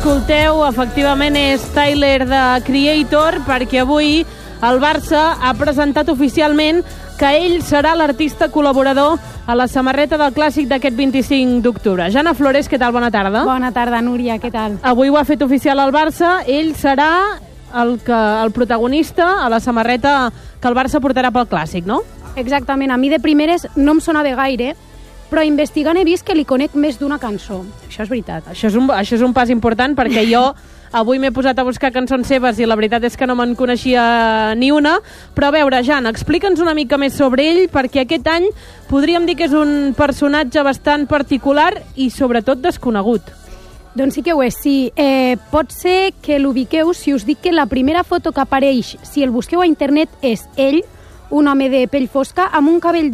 Escolteu, efectivament és Tyler, The Creator, perquè avui el Barça ha presentat oficialment que ell serà l'artista col·laborador a la samarreta del Clàssic d'aquest 25 d'octubre. Jana Flores, què tal? Bona tarda. Bona tarda, Núria, què tal? Avui ho ha fet oficial el Barça, ell serà el protagonista a la samarreta que el Barça portarà pel Clàssic, no? Exactament, a mi de primeres no em sonava gaire, però investigant he vist que li conec més d'una cançó. Això és veritat. Això és un pas important, perquè jo avui m'he posat a buscar cançons seves i la veritat és que no me'n coneixia ni una. Però a veure, Jan, explica'ns una mica més sobre ell, perquè aquest any podríem dir que és un personatge bastant particular i sobretot desconegut. Doncs sí que ho és, sí. Pot ser que l'ubiqueu si us dic que la primera foto que apareix, si el busqueu a internet, és ell, un home de pell fosca, amb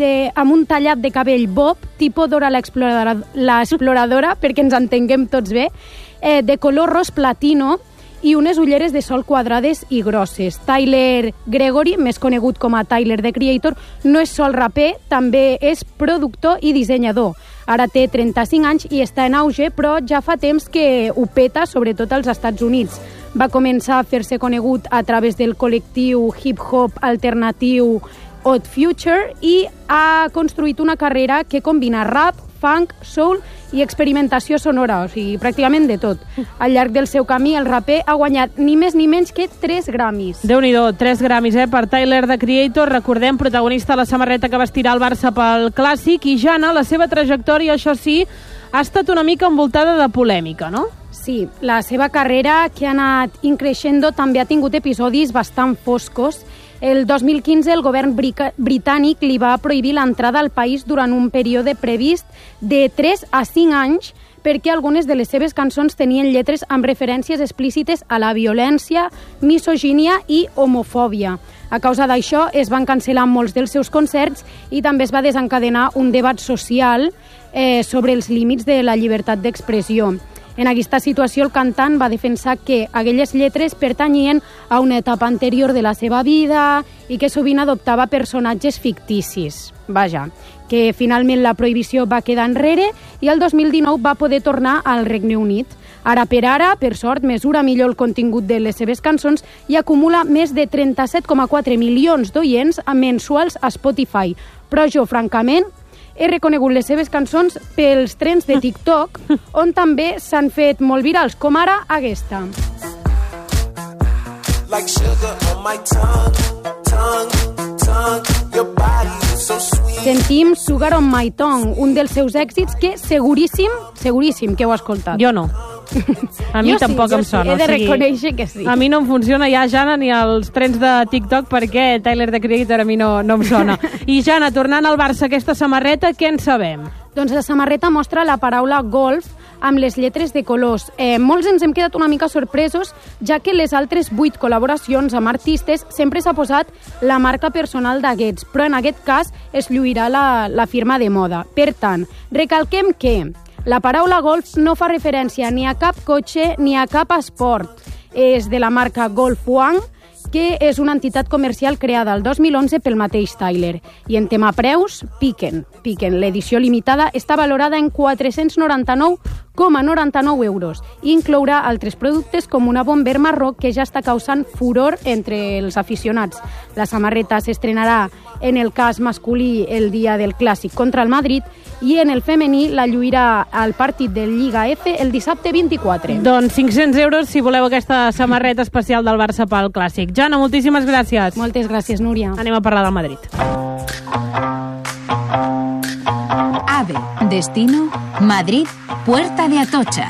un tallat de cabell bob, tipus Dora l'exploradora, perquè ens entenguem tots bé, de color ros platino i unes ulleres de sol quadrades i grosses. Tyler Gregory, més conegut com a Tyler, The Creator, no és sol raper, també és productor i dissenyador. Ara té 35 anys i està en auge, però ja fa temps que ho peta, sobretot als Estats Units. Va començar a fer-se conegut a través del col·lectiu hip-hop alternatiu Odd Future i ha construït una carrera que combina rap, funk, soul i experimentació sonora, o sigui, pràcticament de tot. Al llarg del seu camí, el raper ha guanyat ni més ni menys que 3 Grammys. Déu-n'hi-do, 3 Grammys, per Tyler, The Creator, recordem, protagonista de la samarreta que vestirà el Barça pel Clàssic, i Jana, la seva trajectòria, això sí, ha estat una mica envoltada de polèmica, no? Sí, la seva carrera, que ha anat increixendo, també ha tingut episodis bastant foscos. El 2015 el govern britànic li va prohibir l'entrada al país durant un període previst de 3 a 5 anys perquè algunes de les seves cançons tenien lletres amb referències explícites a la violència, misogínia i homofòbia. A causa d'això es van cancel·lar molts dels seus concerts i també es va desencadenar un debat social sobre els límits de la llibertat d'expressió. En aquesta situació, el cantant va defensar que aquelles lletres pertanyien a una etapa anterior de la seva vida i que sovint adoptava personatges ficticis. Vaja, que finalment la prohibició va quedar enrere i el 2019 va poder tornar al Regne Unit. Ara, per sort, mesura millor el contingut de les seves cançons i acumula més de 37,4 milions d'oients mensuals a Spotify. Però jo, francament, he reconegut les seves cançons pels trends de TikTok, on també s'han fet molt virals, com ara aquesta. Sentim Sugar on My Tongue, un dels seus èxits que seguríssim que heu escoltat. Jo no. A mi tampoc em sona. He de reconèixer que sí. A mi no em funciona ja, Jana, ni els trends de TikTok, perquè Tyler, The Creator, a mi no em sona. I Jana, tornant al Barça, aquesta samarreta, què en sabem? Doncs la samarreta mostra la paraula golf amb les lletres de colors. Molts ens hem quedat una mica sorpresos, ja que les altres 8 col·laboracions amb artistes sempre s'ha posat la marca personal d'aquests, però en aquest cas es lluirà la firma de moda. Per tant, recalquem que la paraula golf no fa referència ni a cap cotxe ni a cap esport. És de la marca Golf One, que és una entitat comercial creada el 2011 pel mateix Tyler. I en tema preus, piquen. L'edició limitada està valorada en 499,99 euros i inclourà altres productes com una bomber marró que ja està causant furor entre els aficionats. La samarreta s'estrenarà en el cas masculí el dia del Clàssic contra el Madrid i en el femení la lluirà al partit del Lliga F el dissabte 24. Doncs 500 euros si voleu aquesta samarreta especial del Barça pel Clàssic. Jana, moltíssimes gràcies. Moltes gràcies, Núria. Anem a parlar del Madrid. AVE, destino Madrid, Puerta de Atocha.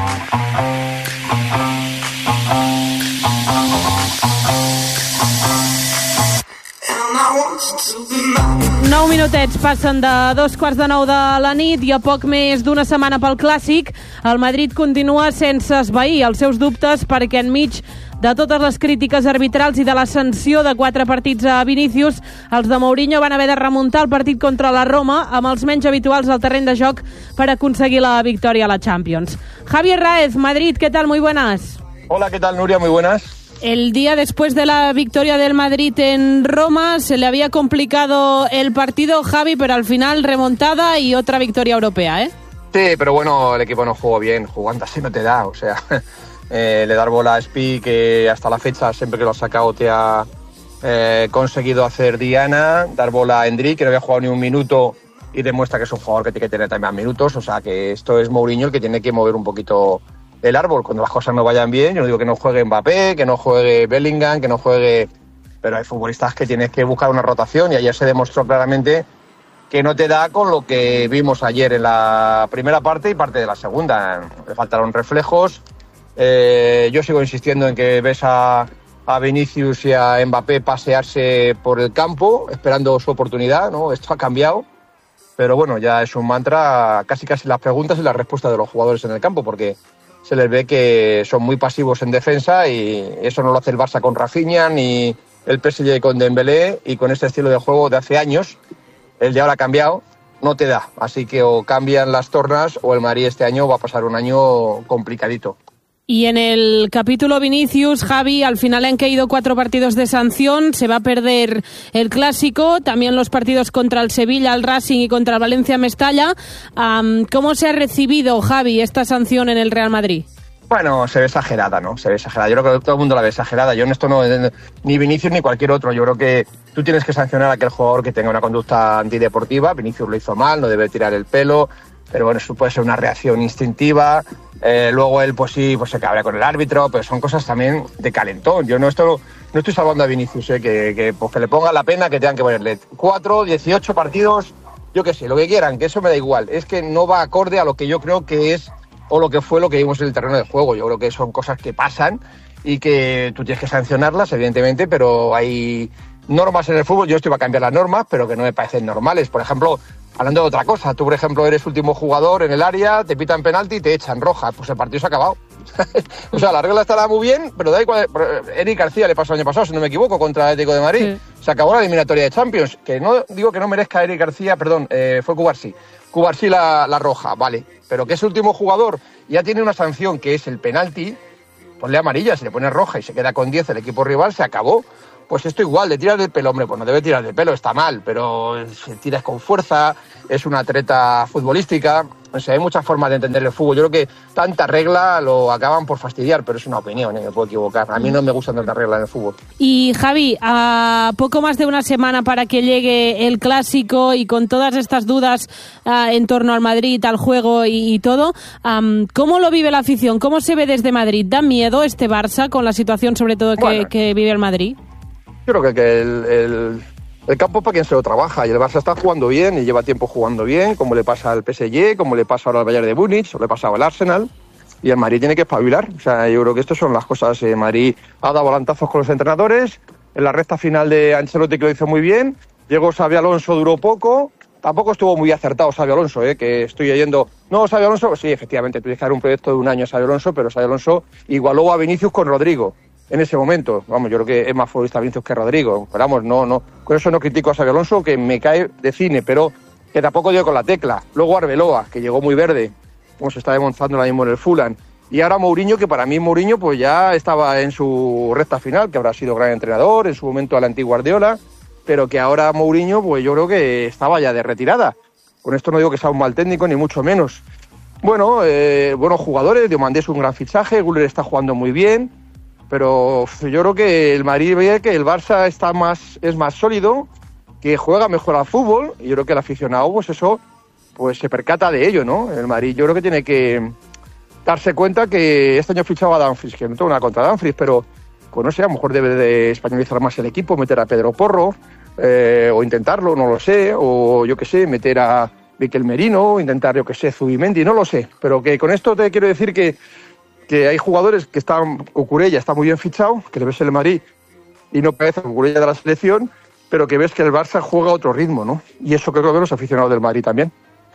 Nou minutets passen de 8:45 de la nit i a poc més d'una setmana pel Clàssic, el Madrid continua sense esvair els seus dubtes perquè enmig de totes les crítiques arbitrals i de la sanció de 4 partits a Vinícius, els de Mourinho van haver de remuntar el partit contra la Roma amb els menys habituals al terreny de joc per aconseguir la victòria a la Champions. Javier Raez, Madrid, ¿qué tal? Muy buenas. Hola, ¿qué tal, Nuria? Muy buenas. El día después de la victoria del Madrid en Roma se le había complicado el partido, Javi, pero al final remontada y otra victoria europea, ¿eh? Sí, pero bueno, el equipo no jugó bien, jugando así no te da, o sea, le dar bola a Spi, que hasta la fecha siempre que lo ha sacado te ha conseguido hacer diana, dar bola a Endrick, que no había jugado ni un minuto y demuestra que es un jugador que tiene que tener también minutos, o sea que esto es Mourinho el que tiene que mover un poquito el árbol cuando las cosas no vayan bien. Yo no digo que no juegue Mbappé, que no juegue Bellingham, que no juegue... Pero hay futbolistas que tienes que buscar una rotación y ayer se demostró claramente que no te da con lo que vimos ayer en la primera parte y parte de la segunda. Le faltaron reflejos. Yo sigo insistiendo en que ves a Vinicius y a Mbappé pasearse por el campo esperando su oportunidad, ¿no? Esto ha cambiado, pero bueno, ya es un mantra casi las preguntas y las respuestas de los jugadores en el campo, porque se les ve que son muy pasivos en defensa y eso no lo hace el Barça con Rafinha ni el PSG con Dembélé, y con este estilo de juego de hace años, el de ahora ha cambiado, no te da. Así que o cambian las tornas o el Madrid este año va a pasar un año complicadito. Y en el capítulo Vinicius, Javi, al final han caído 4 partidos de sanción, se va a perder el Clásico, también los partidos contra el Sevilla, el Racing y contra el Valencia Mestalla. ¿Cómo se ha recibido, Javi, esta sanción en el Real Madrid? Bueno, se ve exagerada, ¿no? Se ve exagerada. Yo creo que todo el mundo la ve exagerada. Yo en esto no, ni Vinicius ni cualquier otro. Yo creo que tú tienes que sancionar a aquel jugador que tenga una conducta antideportiva. Vinicius lo hizo mal, no debe tirar el pelo, pero bueno, eso puede ser una reacción instintiva. Luego él, pues sí, pues se cabrea con el árbitro, pero son cosas también de calentón. Yo no estoy salvando a Vinicius, que le pongan la pena, que tengan que ponerle 4, 18 partidos, yo qué sé, lo que quieran, que eso me da igual. Es que no va acorde a lo que yo creo que es o lo que fue lo que vimos en el terreno de juego. Yo creo que son cosas que pasan y que tú tienes que sancionarlas, evidentemente, pero hay normas en el fútbol. Yo estoy para cambiar las normas, pero que no me parecen normales. Por ejemplo, hablando de otra cosa, tú, por ejemplo, eres último jugador en el área, te pitan penalti y te echan roja. Pues el partido se ha acabado. O sea, la regla estará muy bien, pero da igual. Eric García le pasó el año pasado, si no me equivoco, contra el Atlético de Madrid. Sí. Se acabó la eliminatoria de Champions. Que no digo que no merezca Eric García, perdón, fue Cubarsí la roja, vale. Pero que es último jugador, ya tiene una sanción que es el penalti, ponle amarilla, se le pone roja y se queda con 10 el equipo rival, se acabó. Pues esto igual, de tirar del pelo, hombre, pues no debe tirar del pelo, está mal, pero si tiras con fuerza, es una treta futbolística. O sea, hay muchas formas de entender el fútbol. Yo creo que tanta regla lo acaban por fastidiar, pero es una opinión, me puedo equivocar. A mí no me gustan tantas reglas en el fútbol. Y Javi, a poco más de una semana para que llegue el Clásico y con todas estas dudas en torno al Madrid, al juego y todo, ¿cómo lo vive la afición? ¿Cómo se ve desde Madrid? ¿Da miedo este Barça con la situación sobre todo que vive el Madrid? Yo creo que el campo es para quien se lo trabaja, y el Barça está jugando bien y lleva tiempo jugando bien, como le pasa al PSG, como le pasa ahora al Bayern de Múnich, o le pasaba al Arsenal, y el Madrid tiene que espabilar. O sea, yo creo que estas son las cosas. Madrid ha dado volantazos con los entrenadores, en la recta final de Ancelotti, que lo hizo muy bien, llegó Xabi Alonso, duró poco, tampoco estuvo muy acertado Xabi Alonso, que estoy oyendo, no, Xabi Alonso, sí, efectivamente, tienes que dar un proyecto de un año a Xabi Alonso, pero Xabi Alonso igualó a Vinicius con Rodrigo. En ese momento, vamos, yo creo que es más futbolista Vinicius que Rodrigo, pero vamos, no, con eso no critico a Xabi Alonso, que me cae de cine, pero que tampoco dio con la tecla. Luego Arbeloa, que llegó muy verde, como se está demostrando ahora mismo en el Fulham, y ahora Mourinho, que para mí Mourinho pues ya estaba en su recta final, que habrá sido gran entrenador, en su momento al antiguo Guardiola, pero que ahora Mourinho pues yo creo que estaba ya de retirada. Con esto no digo que sea un mal técnico, ni mucho menos. Bueno, buenos jugadores, Diomandé es un gran fichaje, Güler está jugando muy bien, pero yo creo que el Madrid ve que el Barça es más sólido, que juega mejor al fútbol, y yo creo que el aficionado pues eso pues se percata de ello, ¿no? El Madrid yo creo que tiene que darse cuenta que este año fichaba a Dumfries, que no tengo nada contra Dumfries, pero pues no sé, a lo mejor debe de españolizar más el equipo, meter a Pedro Porro, o intentarlo, no lo sé, o yo qué sé, meter a Mikel Merino, intentar, yo qué sé, Zubimendi, no lo sé, pero que con esto te quiero decir que hay jugadores que están, Cucurella está muy bien fichado, que le ves en el Madrid y no parece Cucurella de la selección, pero que ves que el Barça juega a otro ritmo, ¿no? Y eso creo que los aficionados del Madrid también.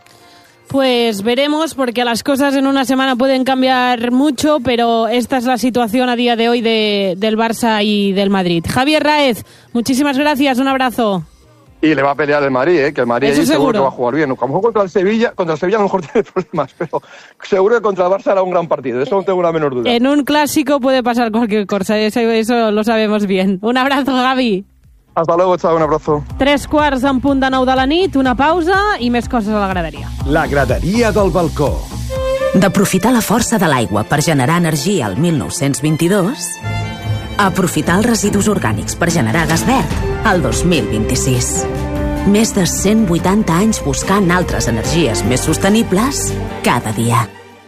Pues veremos, porque las cosas en una semana pueden cambiar mucho, pero esta es la situación a día de hoy del Barça y del Madrid. Javier Raez, muchísimas gracias, un abrazo. Y le va a pelear el Madrid, que el Madrid allí seguro que va a jugar bien. A lo mejor contra el Sevilla a lo mejor tiene problemas, pero seguro que contra el Barça hará un gran partido, de eso no tengo la menor duda. En un clásico puede pasar cualquier cosa, eso lo sabemos bien. Un abrazo, Javi. Hasta luego, chao, un abrazo. 9:15 de la nit, una pausa i més coses a la graderia. La graderia del balcó. D'aprofitar la força de l'aigua per generar energia al 1922, a aprofitar els residus orgànics per generar gas verd al 2026. Més de 180 anys buscant altres energies més sostenibles cada dia.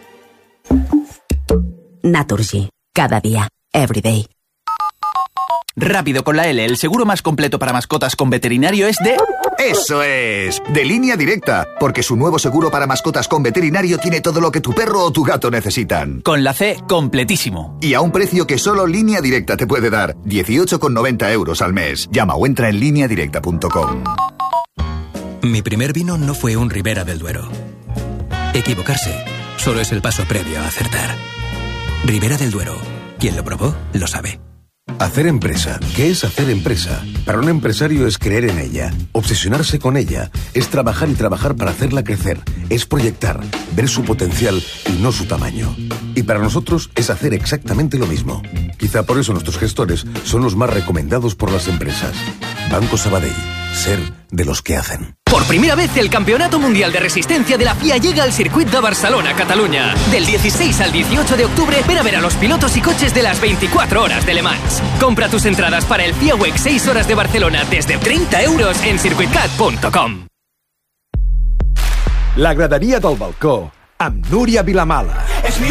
Naturgy. Cada día. Everyday. Rápido con la L, el seguro más completo para mascotas con veterinario es de... ¡Eso es! De Línea Directa, porque su nuevo seguro para mascotas con veterinario tiene todo lo que tu perro o tu gato necesitan. Con la C, completísimo. Y a un precio que solo Línea Directa te puede dar, 18,90 € al mes. Llama o entra en lineadirecta.com. Mi primer vino no fue un Ribera del Duero. Equivocarse solo es el paso previo a acertar. Ribera del Duero. Quien lo probó, lo sabe. Hacer empresa. ¿Qué es hacer empresa? Para un empresario es creer en ella, obsesionarse con ella, es trabajar y trabajar para hacerla crecer, es proyectar, ver su potencial y no su tamaño. Y para nosotros es hacer exactamente lo mismo. Quizá por eso nuestros gestores son los más recomendados por las empresas. Banco Sabadell. Ser de los que hacen. Por primera vez el Campeonato Mundial de Resistencia de la FIA llega al circuit de Barcelona, Catalunya. Del 16 al 18 de octubre, ven a ver a los pilotos y coches de las 24 horas de Le Mans. Compra tus entradas para el FIA Week 6 horas de Barcelona desde 30 € en circuitcat.com. La graderia del balcó amb Núria Vilamala.